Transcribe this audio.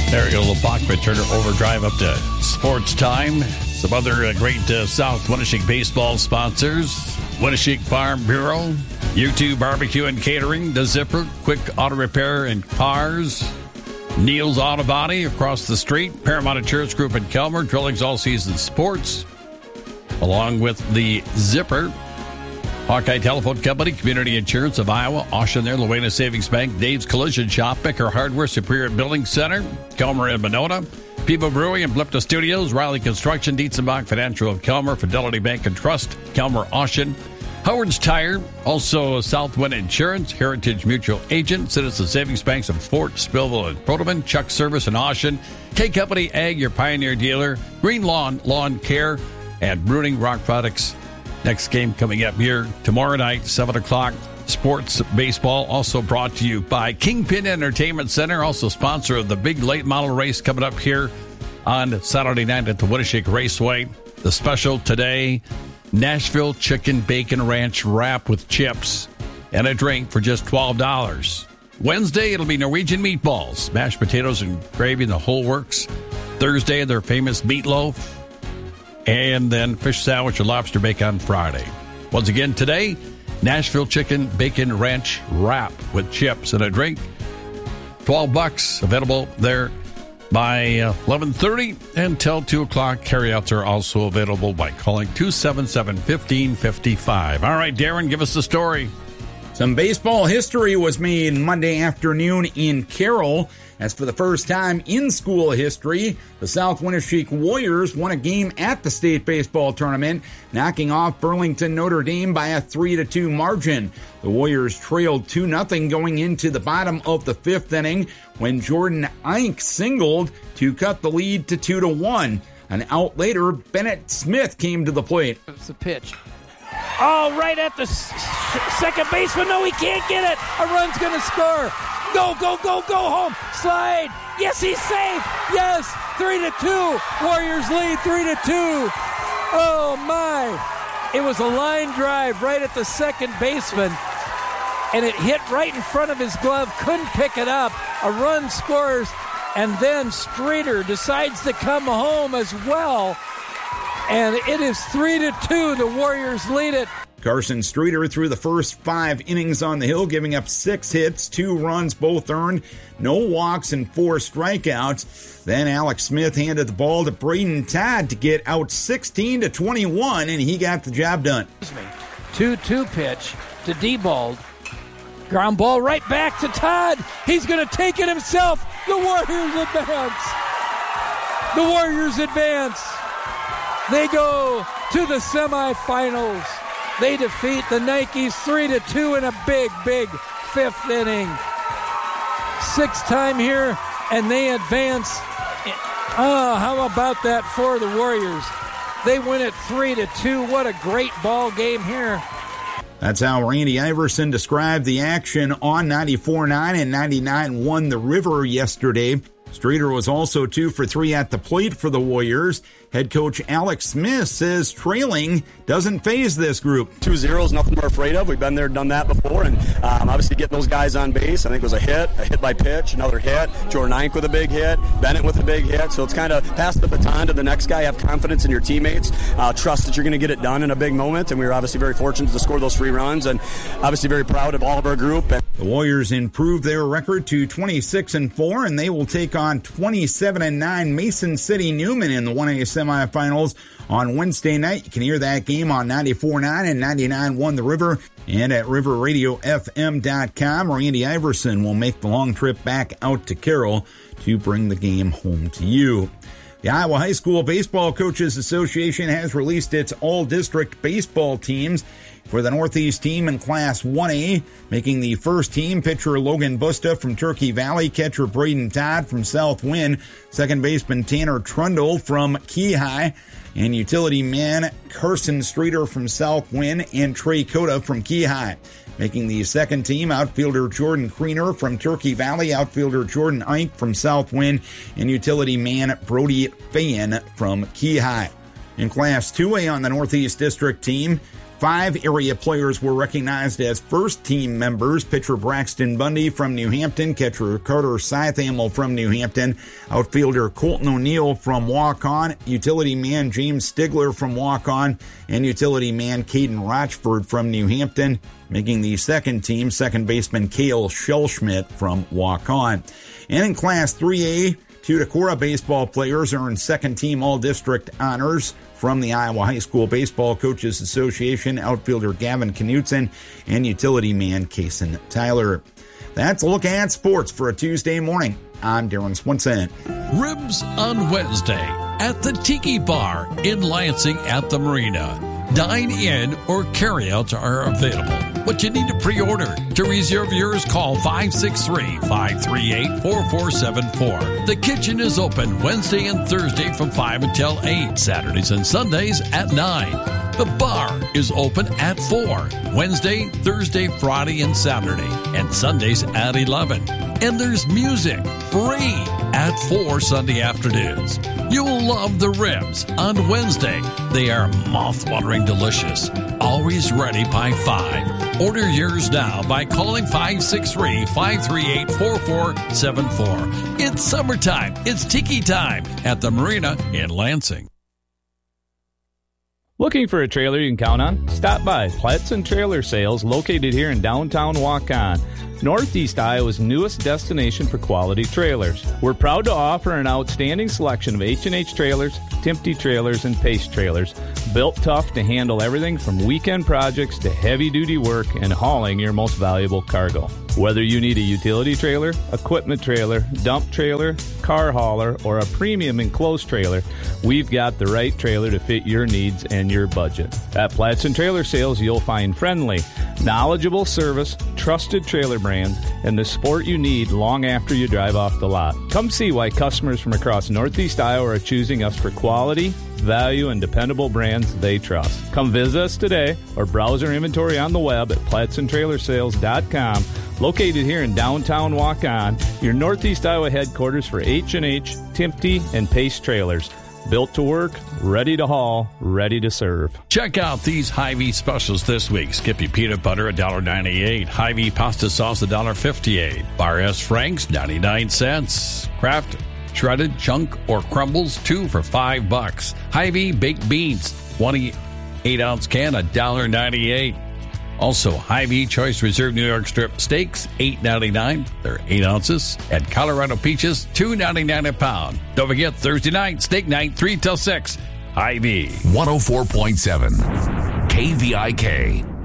There we go, a little Bachman Turner Overdrive up to sports time. Some other great South Winneshiek baseball sponsors. Winneshiek Farm Bureau, U2 Barbecue and Catering, The Zipper, Quick Auto Repair and Cars, Neil's Auto Body across the street, Paramount Insurance Group in Kelmer, Drillings All Season Sports, along with The Zipper, Hawkeye Telephone Company, Community Insurance of Iowa, Ocean there, Luena Savings Bank, Dave's Collision Shop, Becker Hardware, Superior Building Center, Kelmer and Monona, Pivo Brewing and Blipta Studios, Riley Construction, Dietzenbach Financial of Kelmer, Fidelity Bank and Trust, Kelmer Ocean, Howard's Tire, also Southwind Insurance, Heritage Mutual Agent, Citizen Savings Banks of Fort, Spillville, and Protoman, Chuck Service and Ocean, K Company Ag, your Pioneer Dealer, Green Lawn, Lawn Care, and Bruning Rock Products. Next game coming up here tomorrow night, 7 o'clock. Sports baseball, also brought to you by Kingpin Entertainment Center, also sponsor of the big late model race coming up here on Saturday night at the Winneshiek Raceway. The special today, Nashville Chicken Bacon Ranch Wrap with chips and a drink for just $12. Wednesday, it'll be Norwegian meatballs, mashed potatoes and gravy, the whole works. Thursday, their famous meatloaf. And then fish sandwich or lobster bacon on Friday. Once again, today, Nashville Chicken Bacon Ranch Wrap with chips and a drink. $12 available there by 11:30 until 2 o'clock. Carryouts are also available by calling 277-1555. All right, Darren, give us the story. Some baseball history was made Monday afternoon in Carroll. As for the first time in school history, the South Winneshiek Warriors won a game at the state baseball tournament, knocking off Burlington Notre Dame by a 3-2 margin. The Warriors trailed 2-0 going into the bottom of the fifth inning when Jordan Eink singled to cut the lead to 2-1. An out later, Bennett Smith came to the plate. It's a pitch. Oh, right at the second baseman. No, he can't get it. A run's going to score. Go, go, go, go home. Slide. Yes, he's safe. Yes, 3-2. Warriors lead 3-2. Oh, my. It was a line drive right at the second baseman, and it hit right in front of his glove. Couldn't pick it up. A run scores, and then Streeter decides to come home as well. And it is 3-2. The Warriors lead it. Carson Streeter threw the first 5 innings on the hill, giving up 6 hits, 2 runs, both earned, no walks, and 4 strikeouts. Then Alex Smith handed the ball to Braden Todd to get out 16-21, and he got the job done. 2-2 pitch to Diebold. Ground ball right back to Todd. He's going to take it himself. The Warriors advance. The Warriors advance. They go to the semifinals. They defeat the Nikes 3-2 in a big, big fifth inning. 6th time here, and they advance. How about that for the Warriors? They win it 3-2. What a great ball game here. That's how Randy Iverson described the action on 94.9 and 99.1 The River yesterday. Streeter was also 2 for 3 at the plate for the Warriors. Head coach Alex Smith says trailing doesn't faze this group. 2-0 is nothing we're afraid of. We've been there, done that before, and obviously getting those guys on base. I think it was a hit by pitch, another hit. Jordan Eink with a big hit, Bennett with a big hit. So it's kind of pass the baton to the next guy. Have confidence in your teammates. Trust that you're going to get it done in a big moment. And we were obviously very fortunate to score those 3 runs, and obviously very proud of all of our group. The Warriors improved their record to 26-4, and they will take on 27-9 Mason City Newman in the 1A semifinals on Wednesday night. You can hear that game on 94.9 and 99.1 The River and at riverradiofm.com. Randy Iverson will make the long trip back out to Carroll to bring the game home to you. The Iowa High School Baseball Coaches Association has released its all-district baseball teams. For the Northeast team in Class 1A, making the first team, pitcher Logan Busta from Turkey Valley, catcher Braden Todd from South Wind, second baseman Tanner Trundle from Keyhigh, and utility man Carson Streeter from South Wind, and Trey Cota from Keyhigh. Making the second team, outfielder Jordan Kriener from Turkey Valley, outfielder Jordan Eink from South Wind, and utility man Brody Fayen from Keyhigh. In Class 2A on the Northeast District team, 5 area players were recognized as first-team members. Pitcher Braxton Bundy from New Hampton, catcher Carter Scythamel from New Hampton, outfielder Colton O'Neill from walk-on, utility man James Stigler from walk-on, and utility man Caden Rochford from New Hampton. Making the second team, second baseman Cale Shellschmidt from walk-on. And in Class 3A, 2 Decorah baseball players earned second-team All-District honors from the Iowa High School Baseball Coaches Association, outfielder Gavin Knutson and utility man Kason Tyler. That's a look at sports for a Tuesday morning. I'm Darren Swinson. Ribs on Wednesday at the Tiki Bar in Lansing at the Marina. Dine-in or carry-outs are available, but you need to pre-order. To reserve yours, call 563-538-4474. The kitchen is open Wednesday and Thursday from 5 until 8, Saturdays and Sundays at 9. The bar is open at 4, Wednesday, Thursday, Friday, and Saturday, and Sundays at 11. And there's music, free, at 4 Sunday afternoons. You'll love the ribs on Wednesday. They are mouth-watering delicious. Always ready by 5. Order yours now by calling 563-538-4474. It's summertime. It's tiki time at the Marina in Lansing. Looking for a trailer you can count on? Stop by Platson Trailer Sales, located here in downtown Waukon, Northeast Iowa's newest destination for quality trailers. We're proud to offer an outstanding selection of H&H trailers, Timpte trailers, and Pace trailers, built tough to handle everything from weekend projects to heavy-duty work and hauling your most valuable cargo. Whether you need a utility trailer, equipment trailer, dump trailer, car hauler, or a premium enclosed trailer, we've got the right trailer to fit your needs and your budget. At Platson Trailer Sales, you'll find friendly, knowledgeable service, trusted trailer brands, and the support you need long after you drive off the lot. Come see why customers from across Northeast Iowa are choosing us for quality, value, and dependable brands they trust. Come visit us today or browse our inventory on the web at PlatsonTrailersales.com, located here in downtown Waukon, your Northeast Iowa headquarters for H&H, Timpte, and Pace trailers. Built to work, ready to haul, ready to serve. Check out these Hy-Vee specials this week. Skippy peanut butter, $1.98. Hy-Vee pasta sauce, $1.58. Bar S Franks, 99 cents. Kraft shredded chunk or crumbles, 2 for $5. Hy-Vee baked beans, 28-ounce can, $1.98. Also, Hy-Vee Choice Reserve New York Strip steaks, $8.99. They're 8 ounces. And Colorado peaches, $2.99 a pound. Don't forget, Thursday night, steak night, 3 till 6. Hy-Vee. 104.7 KVIK.